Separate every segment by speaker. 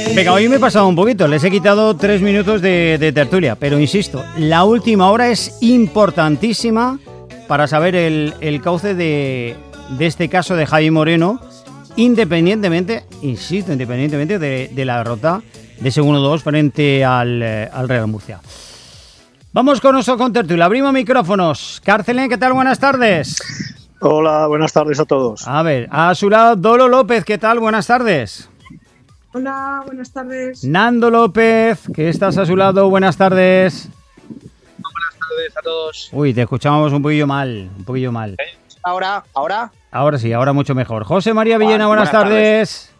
Speaker 1: Venga, hoy me he pasado un poquito, les he quitado 3 minutos de tertulia, pero insisto, la última hora es importantísima para saber el cauce de este caso de Javi Moreno, independientemente de la derrota de ese 1-2 frente al Real Murcia. Vamos con nuestro contertulio, abrimos micrófonos. Carcelén, ¿qué tal? Buenas tardes.
Speaker 2: Hola, buenas tardes a todos.
Speaker 1: A ver, a su lado Dolo López, ¿qué tal? Buenas tardes.
Speaker 3: Hola, buenas tardes.
Speaker 1: Nando López, que estás a su lado, buenas tardes.
Speaker 4: Buenas tardes a todos.
Speaker 1: Uy, te escuchábamos un poquillo mal.
Speaker 4: ¿Ahora?
Speaker 1: Ahora sí, ahora mucho mejor. José María Villena, buenas tardes.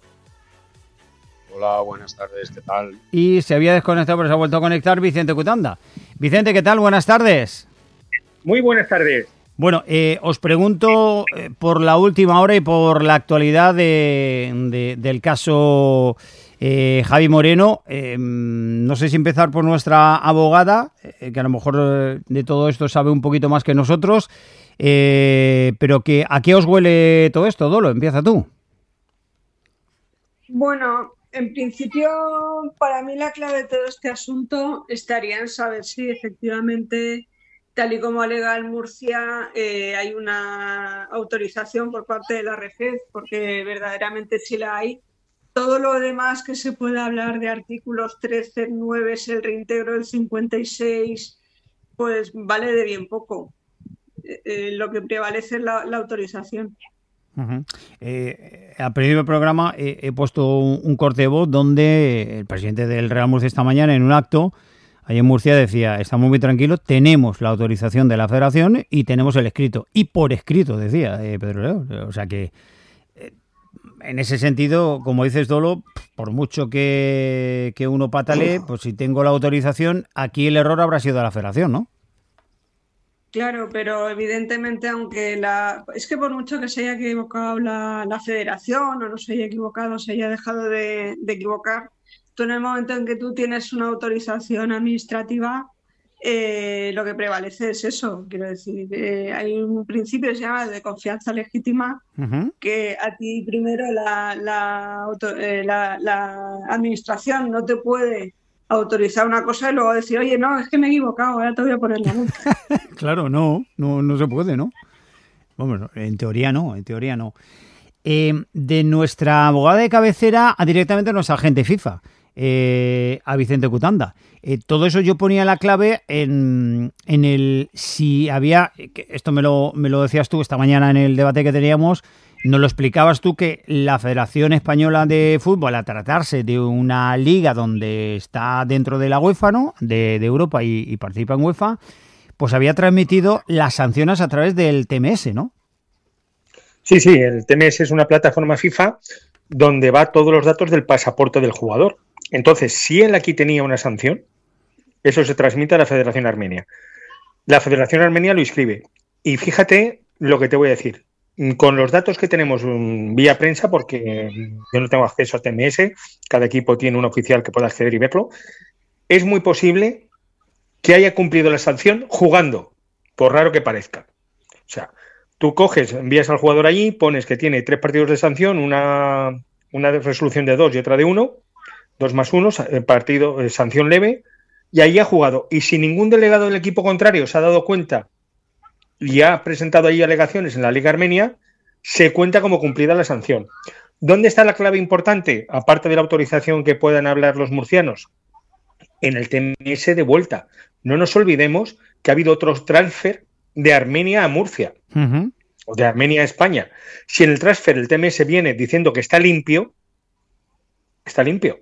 Speaker 5: Hola, buenas tardes, ¿qué tal?
Speaker 1: Y se había desconectado, pero se ha vuelto a conectar Vicente Cutanda. Vicente, ¿qué tal? Buenas tardes.
Speaker 6: Muy buenas tardes.
Speaker 1: Bueno, os pregunto por la última hora y por la actualidad del caso Javi Moreno. No sé si empezar por nuestra abogada, que a lo mejor de todo esto sabe un poquito más que nosotros, pero ¿a qué os huele todo esto, Dolo? Empieza tú.
Speaker 3: Bueno, en principio, para mí la clave de todo este asunto estaría en saber si efectivamente, tal y como alega el Murcia, hay una autorización por parte de la RFED, porque verdaderamente sí la hay. Todo lo demás que se pueda hablar de artículos 13, 9, el reintegro del 56, pues vale de bien poco. Lo que prevalece es la autorización.
Speaker 1: Uh-huh. Al principio del programa he puesto un corte de voz donde el presidente del Real Murcia esta mañana en un acto allí en Murcia decía, estamos muy tranquilos, tenemos la autorización de la federación y tenemos el escrito. Y por escrito, decía Pedro León. O sea que, en ese sentido, como dices, Dolo, por mucho que uno patalee, pues si tengo la autorización, aquí el error habrá sido de la federación, ¿no?
Speaker 3: Claro, pero evidentemente, aunque es que por mucho que se haya equivocado la federación o no se haya equivocado, se haya dejado de equivocar, tú en el momento en que tú tienes una autorización administrativa, lo que prevalece es eso. Quiero decir, hay un principio que se llama de confianza legítima, uh-huh, que a ti primero la administración no te puede autorizar una cosa y luego decir, oye, no, es que me he equivocado, ahora te voy a poner la multa.
Speaker 1: Claro, no se puede, ¿no? Bueno, en teoría no. De nuestra abogada de cabecera a directamente nuestra agente FIFA, a Vicente Cutanda. Todo eso yo ponía la clave en el si había, esto me lo decías tú esta mañana en el debate que teníamos, nos lo explicabas tú, que la Federación Española de Fútbol, al tratarse de una liga donde está dentro de la UEFA, ¿no?, de Europa y participa en UEFA, pues había transmitido las sanciones a través del TMS, ¿no?
Speaker 6: Sí, el TMS es una plataforma FIFA donde va todos los datos del pasaporte del jugador. Entonces, si él aquí tenía una sanción, eso se transmite a la Federación Armenia. La Federación Armenia lo inscribe. Y fíjate lo que te voy a decir. Con los datos que tenemos vía prensa, porque yo no tengo acceso a TMS, cada equipo tiene un oficial que pueda acceder y verlo, es muy posible que haya cumplido la sanción jugando, por raro que parezca. O sea, tú coges, envías al jugador allí, pones que tiene 3 partidos de sanción, una resolución de 2 y otra de 1, 2 más 1, partido, sanción leve, y ahí ha jugado. Y si ningún delegado del equipo contrario se ha dado cuenta y ha presentado ahí alegaciones en la Liga Armenia, se cuenta como cumplida la sanción. ¿Dónde está la clave importante? Aparte de la autorización que puedan hablar los murcianos, en el TMS de vuelta. No nos olvidemos que ha habido otros transfer de Armenia a Murcia, uh-huh, o de Armenia a España. Si en el transfer el TMS viene diciendo que está limpio, está limpio.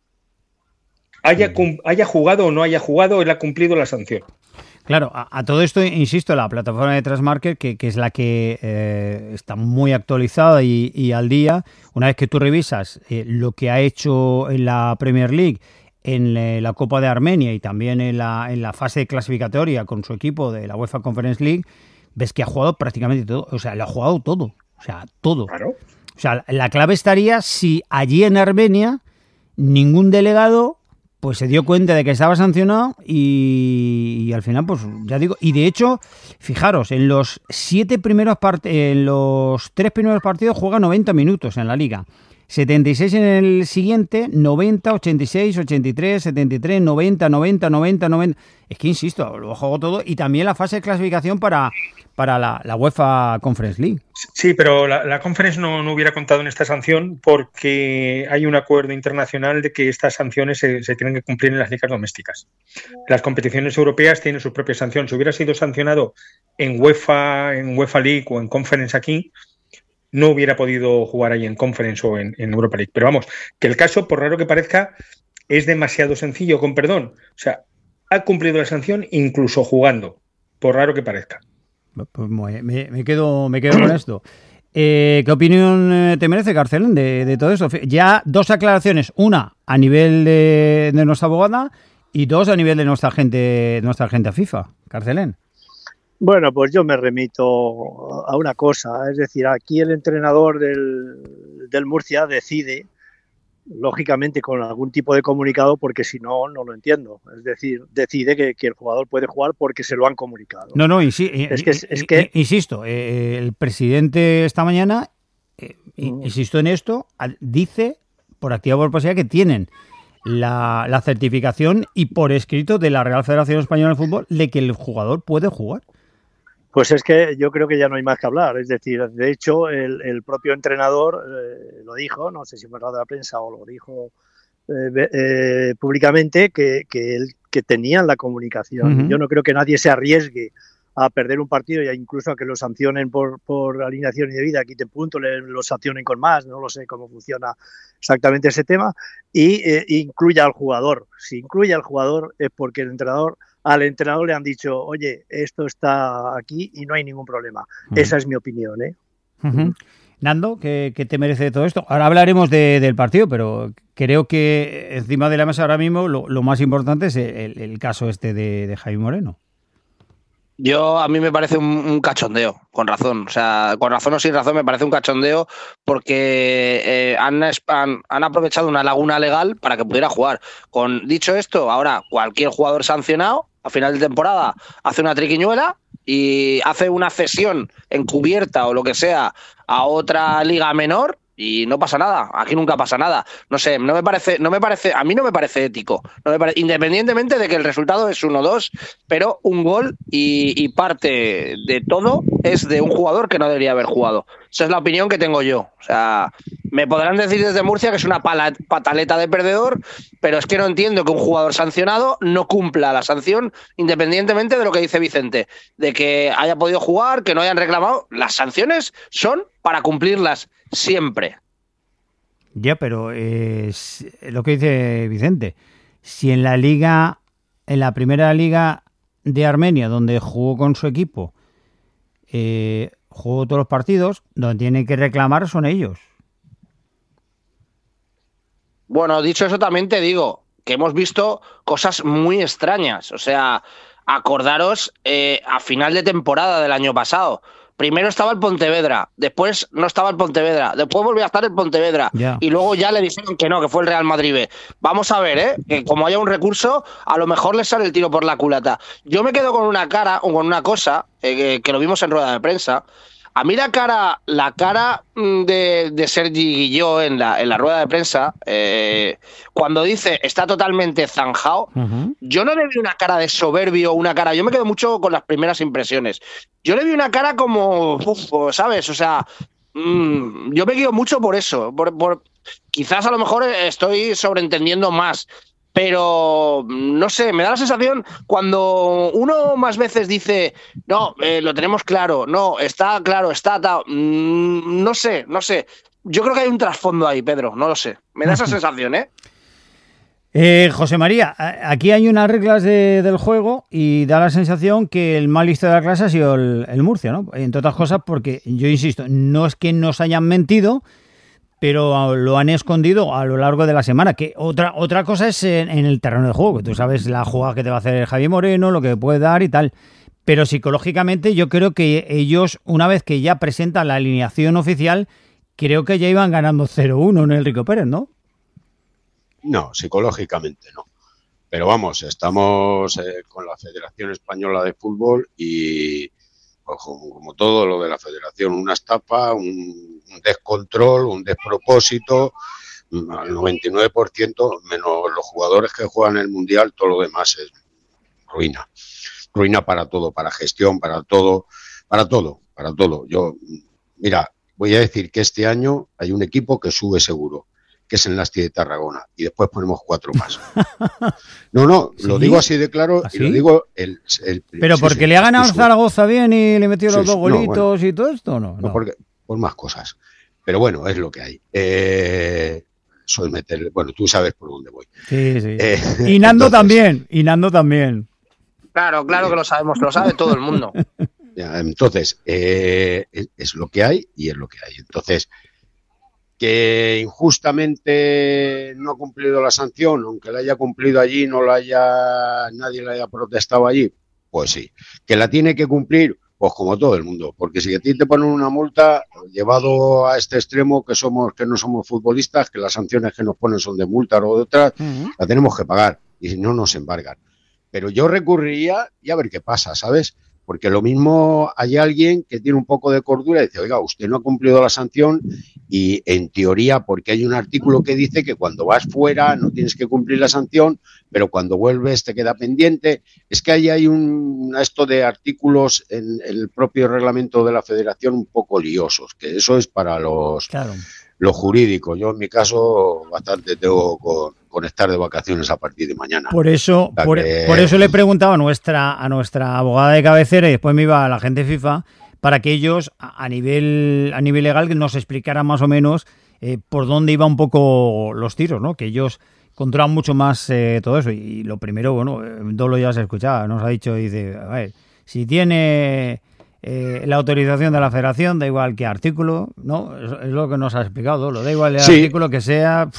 Speaker 6: Haya jugado o no haya jugado, él ha cumplido la sanción.
Speaker 1: Claro, a todo esto, insisto, la plataforma de Transmarket, que es la que está muy actualizada y al día, una vez que tú revisas lo que ha hecho en la Premier League, en la Copa de Armenia y también en la fase clasificatoria con su equipo de la UEFA Conference League, ves que ha jugado prácticamente todo, o sea, lo ha jugado todo, o sea, todo.
Speaker 6: Claro.
Speaker 1: O sea, la clave estaría si allí en Armenia ningún delegado pues se dio cuenta de que estaba sancionado y al final, pues ya digo, y de hecho, fijaros, en los 3 primeros partidos juega 90 minutos en la liga. 76 en el siguiente, 90, 86, 83, 73, 90, 90, 90, 90. Es que insisto, lo juego todo y también la fase de clasificación para la UEFA Conference League.
Speaker 6: Sí, pero la Conference no hubiera contado en esta sanción porque hay un acuerdo internacional de que estas sanciones se tienen que cumplir en las ligas domésticas. Las competiciones europeas tienen su propia sanción. Si hubiera sido sancionado en UEFA League o en Conference aquí, no hubiera podido jugar ahí en Conference o en Europa League. Pero vamos, que el caso, por raro que parezca, es demasiado sencillo, con perdón. O sea, ha cumplido la sanción incluso jugando, por raro que parezca.
Speaker 1: Pues me quedo con esto. ¿Qué opinión te merece, Carcelén, de todo eso? Ya 2 aclaraciones. Una, a nivel de nuestra abogada, y 2, a nivel de nuestra gente FIFA. Carcelén.
Speaker 2: Bueno, pues yo me remito a una cosa, es decir, aquí el entrenador del Murcia decide, lógicamente con algún tipo de comunicado, porque si no, no lo entiendo. Es decir, decide que el jugador puede jugar porque se lo han comunicado.
Speaker 1: No, insisto, el presidente esta mañana, insisto en esto, dice por activa o por pasiva que tienen la certificación y por escrito de la Real Federación Española de Fútbol de que el jugador puede jugar.
Speaker 2: Pues es que yo creo que ya no hay más que hablar. Es decir, de hecho, el propio entrenador lo dijo, no sé si fue en la prensa o lo dijo públicamente, que tenían la comunicación. Yo no creo que nadie se arriesgue a perder un partido e incluso a que lo sancionen por alineación indebida, quiten puntos, lo sancionen con más, no lo sé cómo funciona exactamente ese tema, y incluya al jugador. Si incluye al jugador es porque al entrenador le han dicho, oye, esto está aquí y no hay ningún problema. Esa es mi opinión, ¿eh?
Speaker 1: Nando, ¿qué te merece todo esto? Ahora hablaremos del partido, pero creo que encima de la mesa ahora mismo lo más importante es el caso este de Javi Moreno.
Speaker 4: A mí me parece un cachondeo, con razón. O sea, con razón o sin razón me parece un cachondeo porque han aprovechado una laguna legal para que pudiera jugar. Dicho esto, ahora cualquier jugador sancionado a final de temporada hace una triquiñuela y hace una cesión encubierta o lo que sea a otra liga menor y no pasa nada. Aquí nunca pasa nada. No sé, a mí no me parece ético. Independientemente de que el resultado es 1-2, pero un gol y parte de todo es de un jugador que no debería haber jugado. Esa es la opinión que tengo yo. O sea, me podrán decir desde Murcia que es una pataleta de perdedor, pero es que no entiendo que un jugador sancionado no cumpla la sanción, independientemente de lo que dice Vicente, de que haya podido jugar, que no hayan reclamado. Las sanciones son para cumplirlas siempre.
Speaker 1: Ya, pero es lo que dice Vicente. Si en la primera liga de Armenia, donde jugó con su equipo, jugó todos los partidos, donde tienen que reclamar son ellos.
Speaker 4: Bueno, dicho eso, también te digo que hemos visto cosas muy extrañas. O sea, acordaros a final de temporada del año pasado. Primero estaba el Pontevedra, después no estaba el Pontevedra, después volvió a estar el Pontevedra y luego ya le dijeron que no, que fue el Real Madrid B. Vamos a ver, que como haya un recurso, a lo mejor les sale el tiro por la culata. Yo me quedo con una cosa que lo vimos en rueda de prensa. A mí la cara de Sergi Guilló en la rueda de prensa, cuando dice está totalmente zanjado, yo no le vi una cara de soberbio, yo me quedo mucho con las primeras impresiones. Yo le vi una cara como, ¿sabes? O sea, yo me guío mucho por eso. Quizás a lo mejor estoy sobreentendiendo más. Pero, no sé, me da la sensación cuando uno más veces dice no, lo tenemos claro, no, está claro, no sé. Yo creo que hay un trasfondo ahí, Pedro, no lo sé. Me da esa sensación,
Speaker 1: José María, aquí hay unas reglas del juego y da la sensación que el más listo de la clase ha sido el Murcia, ¿no? Entre otras cosas porque, yo insisto, no es que nos hayan mentido, pero lo han escondido a lo largo de la semana. Que otra cosa es en el terreno de juego, que tú sabes la jugada que te va a hacer Javi Moreno, lo que puede dar y tal. Pero psicológicamente yo creo que ellos, una vez que ya presentan la alineación oficial, creo que ya iban ganando 0-1 en el Enrique Pérez, ¿no?
Speaker 5: No, psicológicamente no. Pero vamos, estamos con la Federación Española de Fútbol y pues como todo lo de la federación, una estafa, un descontrol, un despropósito, al 99%, menos los jugadores que juegan el Mundial, todo lo demás es ruina. Ruina para todo, para gestión, para todo. Yo, mira, voy a decir que este año hay un equipo que sube seguro, que es el Nasti de Tarragona, y después ponemos 4 más. No, ¿sí? Lo digo así de claro, ¿así? Y lo digo
Speaker 1: pero porque sí, le ha ganado Zaragoza bien y le metió los 2 golitos, no, bueno, y todo esto, ¿no?
Speaker 5: No, porque por más cosas. Pero bueno, es lo que hay. Soy meterle, bueno, tú sabes por dónde voy.
Speaker 1: Sí. Y Nando también.
Speaker 4: Claro que lo sabemos, lo sabe todo el mundo.
Speaker 5: Entonces, es lo que hay y es lo que hay. Entonces, que injustamente no ha cumplido la sanción, aunque la haya cumplido allí, nadie la haya protestado allí, pues sí. Que la tiene que cumplir, pues como todo el mundo, porque si a ti te ponen una multa, llevado a este extremo que no somos futbolistas, que las sanciones que nos ponen son de multa o de otras, la tenemos que pagar y si no nos embargan. Pero yo recurriría y a ver qué pasa, ¿sabes? Porque lo mismo hay alguien que tiene un poco de cordura y dice, oiga, usted no ha cumplido la sanción y en teoría, porque hay un artículo que dice que cuando vas fuera no tienes que cumplir la sanción, pero cuando vuelves te queda pendiente. Es que ahí hay esto de artículos en el propio reglamento de la federación un poco liosos, que eso es para los jurídicos. Yo en mi caso bastante tengo con estar de vacaciones a partir de mañana.
Speaker 1: Por eso le preguntaba a nuestra abogada de cabecera y después me iba a la gente FIFA para que ellos a nivel legal que nos explicaran más o menos por dónde iban un poco los tiros, ¿no? Que ellos controlan mucho más todo eso. Y lo primero, bueno, Dolo ya se escuchaba, nos ha dicho, dice, a ver, si tiene la autorización de la federación, da igual qué artículo, ¿no? Es lo que nos ha explicado Dolo, da igual el artículo que sea,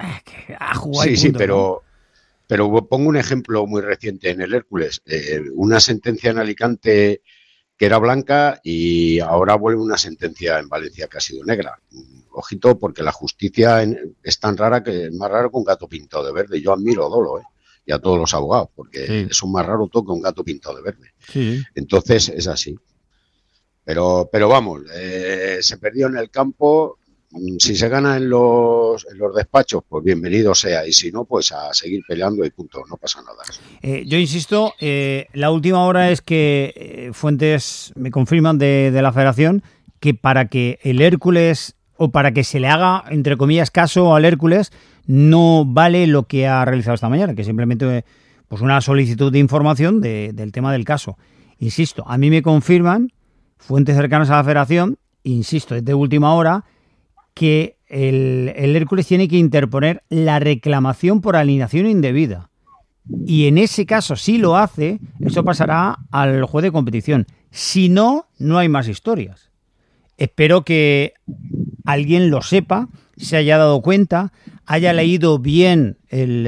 Speaker 5: sí, pero pongo un ejemplo muy reciente en el Hércules, una sentencia en Alicante que era blanca y ahora vuelve una sentencia en Valencia que ha sido negra. Ojito, porque la justicia es tan rara que es más raro que un gato pintado de verde. Yo admiro a Dolo, y a todos los abogados, porque es un más raro todo que un gato pintado de verde. Sí. Entonces es así. Pero vamos, se perdió en el campo. Si se gana en los despachos, pues bienvenido sea. Y si no, pues a seguir peleando y punto. No pasa nada.
Speaker 1: Yo insisto, la última hora es que fuentes me confirman de la federación que para que el Hércules, o para que se le haga, entre comillas, caso al Hércules, no vale lo que ha realizado esta mañana, que simplemente pues una solicitud de información del tema del caso. Insisto, a mí me confirman fuentes cercanas a la federación, insisto, desde última hora, que el Hércules tiene que interponer la reclamación por alineación indebida. Y en ese caso, si lo hace, eso pasará al juez de competición. Si no, no hay más historias. Espero que alguien lo sepa, se haya dado cuenta, haya leído bien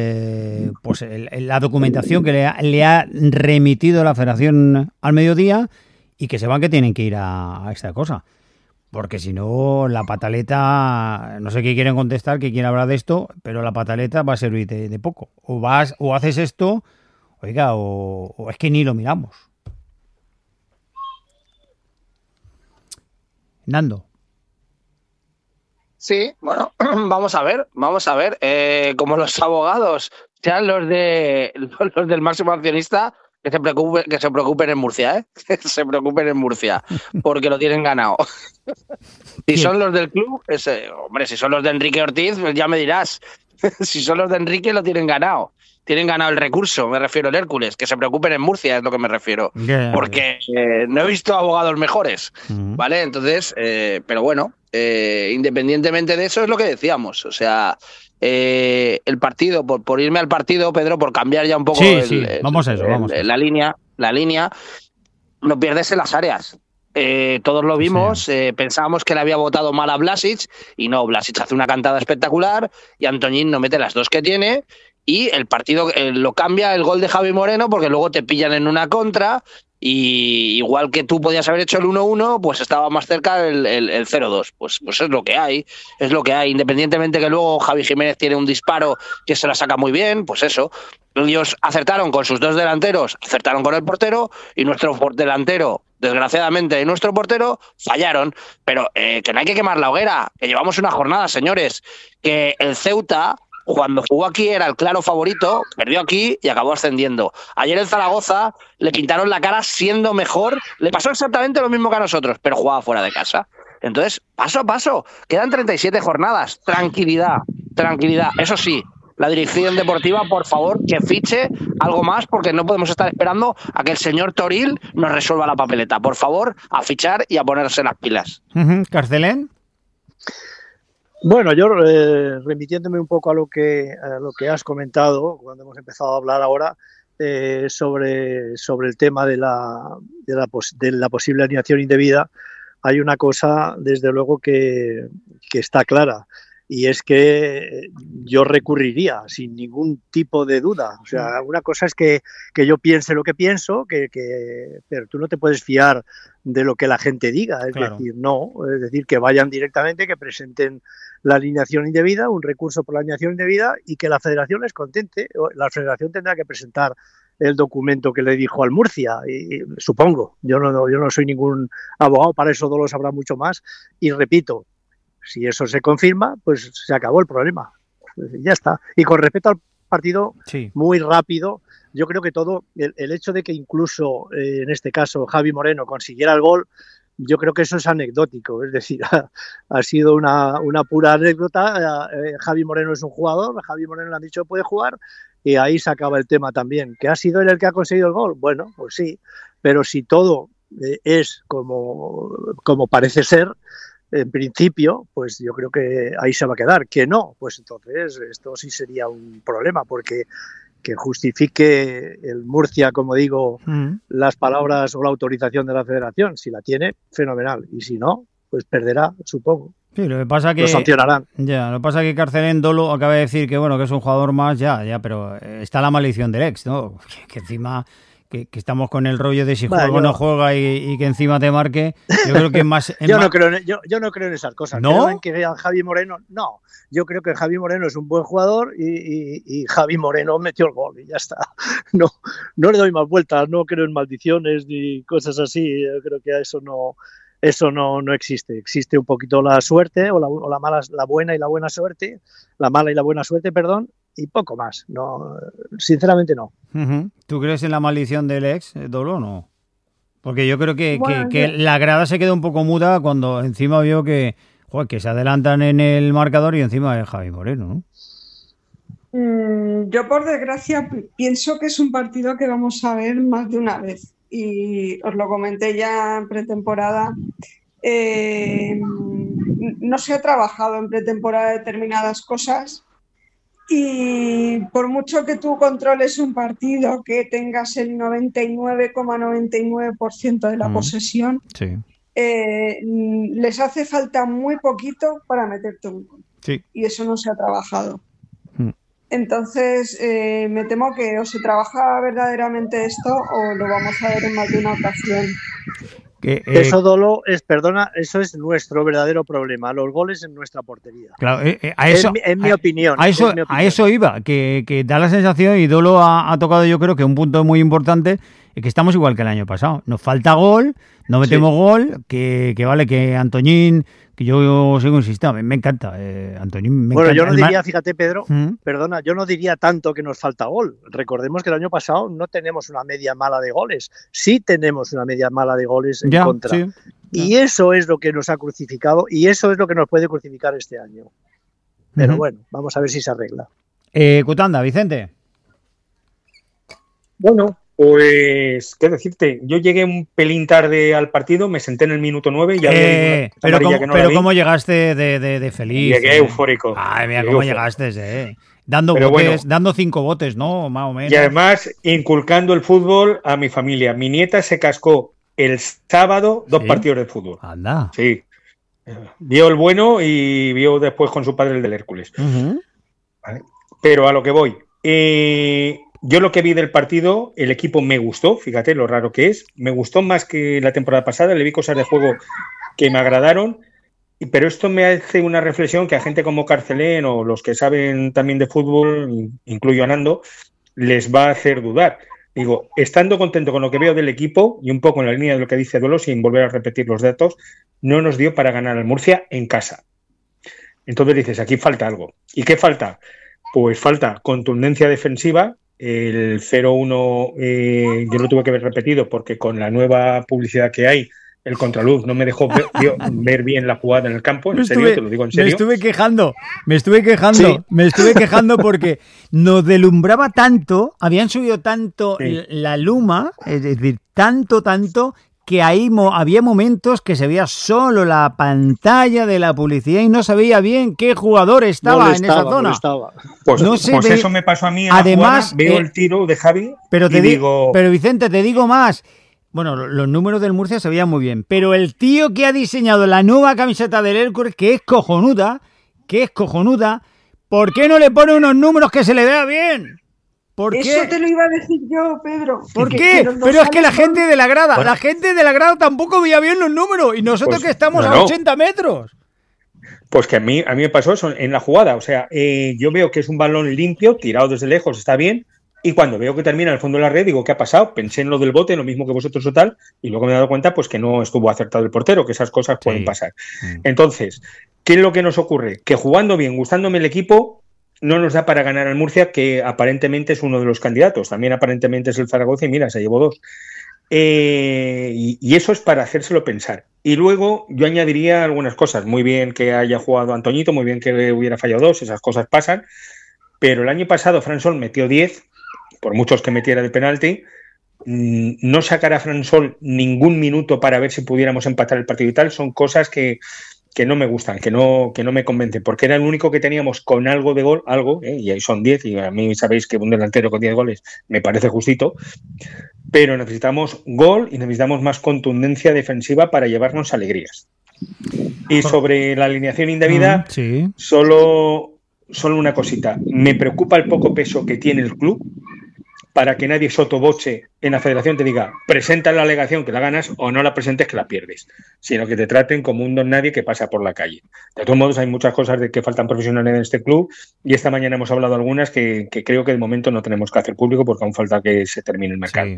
Speaker 1: la documentación que le ha remitido la federación al mediodía y que sepan que tienen que ir a esta cosa. Porque si no, la pataleta, no sé qué quieren contestar, que quieren hablar de esto, pero la pataleta va a servir de poco. O haces esto, oiga, o es que ni lo miramos. Nando.
Speaker 4: Sí, bueno, vamos a ver. Como los abogados sean los del máximo accionista, que se preocupen en Murcia, que se preocupen en Murcia, porque lo tienen ganado. Si son los del club, si son los de Enrique Ortiz, pues ya me dirás. Si son los de Enrique, lo tienen ganado. Tienen ganado el recurso, me refiero al Hércules. Que se preocupen en Murcia, es lo que me refiero. Porque no he visto abogados mejores, ¿vale? Entonces, pero bueno, independientemente de eso, es lo que decíamos. O sea, el partido, por irme al partido, Pedro, por cambiar ya un poco la línea, no pierdes en las áreas. Todos lo vimos, pensábamos que le había votado mal a Blasic y no, Blasic hace una cantada espectacular y Antoñín no mete las dos que tiene y el partido lo cambia el gol de Javi Moreno porque luego te pillan en una contra y igual que tú podías haber hecho el 1-1, pues estaba más cerca el 0-2. Pues es lo que hay, independientemente que luego Javi Jiménez tiene un disparo que se la saca muy bien, pues eso. Ellos acertaron con sus dos delanteros, acertaron con el portero y nuestro delantero desgraciadamente, y nuestro portero fallaron. Pero que no hay que quemar la hoguera, que llevamos una jornada, señores, que el Ceuta, cuando jugó aquí, era el claro favorito, perdió aquí y acabó ascendiendo. Ayer el Zaragoza le pintaron la cara siendo mejor, le pasó exactamente lo mismo que a nosotros, pero jugaba fuera de casa. Entonces, paso a paso, quedan 37 jornadas, tranquilidad. Eso sí, la dirección deportiva, por favor, que fiche algo más, porque no podemos estar esperando a que el señor Toril nos resuelva la papeleta. Por favor, a fichar y a ponerse las pilas.
Speaker 1: ¿Carcelén?
Speaker 2: Bueno, yo remitiéndome un poco a lo que has comentado cuando hemos empezado a hablar ahora sobre el tema de la posible alineación indebida, hay una cosa desde luego que está clara, y es que yo recurriría sin ningún tipo de duda. O sea, una cosa es que yo piense lo que pienso, pero tú no te puedes fiar de lo que la gente diga. Es decir, que vayan directamente, que presenten la alineación indebida, un recurso por la alineación indebida, y que la federación les contente. La federación tendrá que presentar el documento que le dijo al Murcia, y supongo. Yo no soy ningún abogado, para eso Dolo sabrá mucho más, y repito, si eso se confirma, pues se acabó el problema. Pues ya está. Y con respecto al partido, sí, muy rápido, yo creo que todo, el hecho de que incluso en este caso Javi Moreno consiguiera el gol, yo creo que eso es anecdótico. Es decir, ha sido una pura anécdota. Javi Moreno es un jugador, Javi Moreno le han dicho que puede jugar, y ahí se acaba el tema también. ¿Que ha sido él el que ha conseguido el gol? Bueno, pues sí, pero si todo es como parece ser, en principio, pues yo creo que ahí se va a quedar. Que no, pues entonces esto sí sería un problema, porque que justifique el Murcia, como digo, las palabras o la autorización de la federación. Si la tiene, fenomenal, y si no, pues perderá, supongo.
Speaker 1: Sí, lo que pasa que
Speaker 2: lo sancionarán.
Speaker 1: Ya, lo que pasa que Carcelén Dolo acaba de decir que bueno, que es un jugador más, ya, pero está la maldición del ex, ¿no? Que encima que estamos con el rollo de si juega o no juega y que encima te marque. Yo creo que más...
Speaker 2: yo no creo en esas cosas.
Speaker 1: ¿No?
Speaker 2: Creo en que Javi Moreno... No, yo creo que Javi Moreno es un buen jugador y Javi Moreno metió el gol y ya está. No le doy más vueltas, no creo en maldiciones ni cosas así. Yo creo que eso no existe. Existe un poquito la suerte o la mala, la buena y la buena suerte, la mala y la buena suerte, perdón, y poco más. No, sinceramente no.
Speaker 1: Uh-huh. ¿Tú crees en la maldición del ex, Dolo, o no? Porque yo creo que la grada se quedó un poco muda cuando encima vio que se adelantan en el marcador y encima es Javi Moreno,
Speaker 3: ¿no? Yo, por desgracia, pienso que es un partido que vamos a ver más de una vez. Y os lo comenté ya en pretemporada. No se ha trabajado en pretemporada determinadas cosas. Y por mucho que tú controles un partido, que tengas el 99,99% de la posesión, sí, les hace falta muy poquito para meterte un gol. Sí. Y eso no se ha trabajado. Entonces, me temo que o se trabaja verdaderamente esto o lo vamos a ver en más de una ocasión.
Speaker 2: Eso, Dolo, eso es nuestro verdadero problema, los goles en nuestra portería.
Speaker 1: Claro, a eso,
Speaker 2: en mi opinión.
Speaker 1: A eso iba, que da la sensación, y Dolo ha tocado yo creo que un punto muy importante, es que estamos igual que el año pasado. Nos falta gol, no metemos gol, que vale, que Antoñín, que yo sigo insistiendo, me encanta, Antoñín me encanta.
Speaker 2: Yo no diría, fíjate Pedro, perdona, yo no diría tanto que nos falta gol. Recordemos que el año pasado no tenemos una media mala de goles, sí tenemos una media mala de goles en contra. Sí. Y eso es lo que nos ha crucificado y eso es lo que nos puede crucificar este año. Pero bueno, vamos a ver si se arregla.
Speaker 1: Cutanda, Vicente.
Speaker 6: Bueno, pues, ¿qué decirte? Yo llegué un pelín tarde al partido, me senté en el minuto 9 y ya
Speaker 1: pero ¿cómo llegaste de feliz?
Speaker 6: Llegué eufórico.
Speaker 1: Ay, mira cómo llegaste, Dando botes, bueno, dando 5 botes, ¿no? Más o menos.
Speaker 6: Y además, inculcando el fútbol a mi familia. Mi nieta se cascó el sábado 2 partidos de fútbol.
Speaker 1: Anda.
Speaker 6: Sí. Vio el bueno y vio después con su padre el del Hércules. ¿Vale? Pero a lo que voy. Yo lo que vi del partido, el equipo me gustó, fíjate lo raro que es, me gustó más que la temporada pasada, le vi cosas de juego que me agradaron, pero esto me hace una reflexión que a gente como Carcelén o los que saben también de fútbol, incluyo a Nando, les va a hacer dudar. Digo, estando contento con lo que veo del equipo y un poco en la línea de lo que dice Duelo, sin volver a repetir los datos, no nos dio para ganar al Murcia en casa. Entonces dices, aquí falta algo. ¿Y qué falta? Pues falta contundencia defensiva. El 0-1 yo lo tuve que ver repetido porque con la nueva publicidad que hay, el contraluz no me dejó ver bien la jugada en el campo, en serio, te lo digo en serio.
Speaker 1: Me estuve quejando porque nos delumbraba tanto, habían subido tanto la luma, es decir, tanto, que ahí había momentos que se veía solo la pantalla de la publicidad y no sabía bien qué jugador estaba en esa zona.
Speaker 6: Pues eso me pasó a mí en
Speaker 1: además,
Speaker 6: la jugada, veo el tiro de Javi
Speaker 1: pero Vicente, te digo más. Bueno, los números del Murcia se veían muy bien, pero el tío que ha diseñado la nueva camiseta del Hércules, que es cojonuda, ¿por qué no le pone unos números que se le vea bien? ¿Por qué?
Speaker 3: Eso te lo iba a decir yo, Pedro.
Speaker 1: ¿Por qué? Pero es que la gente de la grada, tampoco veía bien los números y nosotros que estamos a 80 metros.
Speaker 6: Pues que a mí me pasó eso en la jugada, o sea, yo veo que es un balón limpio, tirado desde lejos, está bien. Y cuando veo que termina al fondo de la red, digo, ¿qué ha pasado? Pensé en lo del bote, lo mismo que vosotros o tal, y luego me he dado cuenta pues que no estuvo acertado el portero, que esas cosas pueden pasar. Entonces, ¿qué es lo que nos ocurre? Que jugando bien, gustándome el equipo, no nos da para ganar al Murcia, que aparentemente es uno de los candidatos. También aparentemente es el Zaragoza y mira, se llevó 2. Y eso es para hacérselo pensar. Y luego yo añadiría algunas cosas. Muy bien que haya jugado Antoñito, muy bien que hubiera fallado 2, esas cosas pasan. Pero el año pasado Fransol metió 10, por muchos que metiera de penalti, no sacar a Fransol ningún minuto para ver si pudiéramos empatar el partido y tal, son cosas que no me gustan, que no me convencen, porque era el único que teníamos con algo de gol, y ahí son 10, y a mí sabéis que un delantero con 10 goles me parece justito, pero necesitamos gol y necesitamos más contundencia defensiva para llevarnos alegrías. Y sobre la alineación indebida, solo una cosita, me preocupa el poco peso que tiene el club para que nadie sotoboche en la federación te diga, presenta la alegación que la ganas o no la presentes que la pierdes, sino que te traten como un don nadie que pasa por la calle. De todos modos, hay muchas cosas de que faltan profesionales en este club y esta mañana hemos hablado algunas que creo que de momento no tenemos que hacer público porque aún falta que se termine el mercado.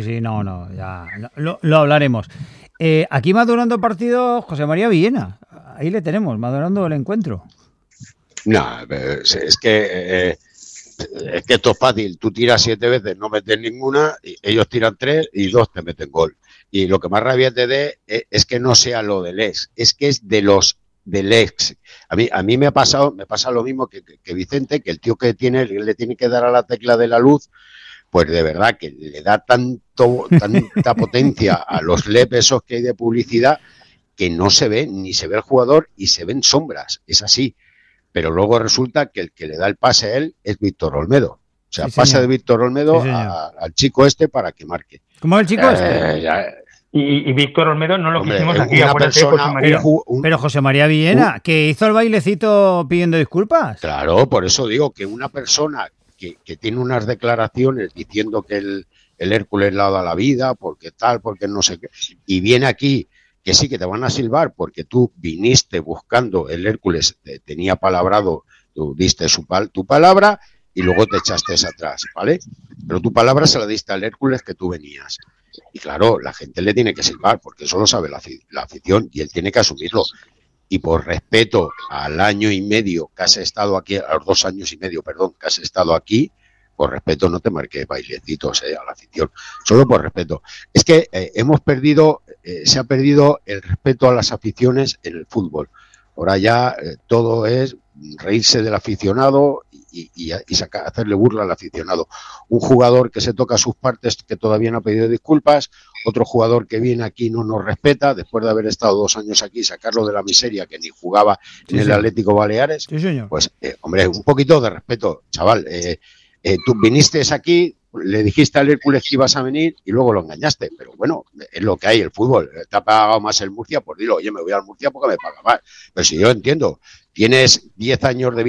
Speaker 1: Ya lo hablaremos. Aquí madurando el partido José María Villena, ahí le tenemos, madurando el encuentro.
Speaker 5: No, es que esto es fácil. Tú tiras 7 veces, no metes ninguna, y ellos tiran 3 y 2 te meten gol. Y lo que más rabia te dé es que no sea lo del ex, es que es de los del ex. A mí me pasa lo mismo que Vicente, que el tío que le tiene que dar a la tecla de la luz, pues de verdad que le da tanta potencia a los LEP esos que hay de publicidad que no se ve, ni se ve el jugador y se ven sombras, es así. Pero luego resulta que el que le da el pase a él es Víctor Olmedo. O sea, pasa de Víctor Olmedo al chico este para que marque.
Speaker 1: ¿Cómo el chico este?
Speaker 6: Y Víctor Olmedo no lo quisimos aquí.
Speaker 1: Pero José María Villena, que hizo el bailecito pidiendo disculpas.
Speaker 5: Claro, por eso digo que una persona que tiene unas declaraciones diciendo que el Hércules le ha dado la vida, porque tal, porque no sé qué, y viene aquí que sí que te van a silbar porque tú viniste buscando, el Hércules te tenía palabrado, tú diste tu palabra y luego te echaste atrás, ¿vale? Pero tu palabra se la diste al Hércules que tú venías. Y claro, la gente le tiene que silbar porque eso lo sabe la afición y él tiene que asumirlo. Y por respeto al año y medio que has estado aquí, a los 2 años y medio, perdón, que has estado aquí, por respeto no te marques bailecitos a la afición, solo por respeto. Es que se ha perdido el respeto a las aficiones en el fútbol. Ahora ya todo es reírse del aficionado y hacerle burla al aficionado. Un jugador que se toca sus partes que todavía no ha pedido disculpas, otro jugador que viene aquí no nos respeta, después de haber estado 2 años aquí, sacarlo de la miseria que ni jugaba en el Atlético Baleares, pues hombre, un poquito de respeto, chaval. Tú viniste aquí, le dijiste al Hércules que ibas a venir y luego lo engañaste, pero bueno, es lo que hay, el fútbol. Te ha pagado más el Murcia, pues dilo, oye, me voy al Murcia porque me paga más. Pero si yo entiendo, tienes 10 años de vida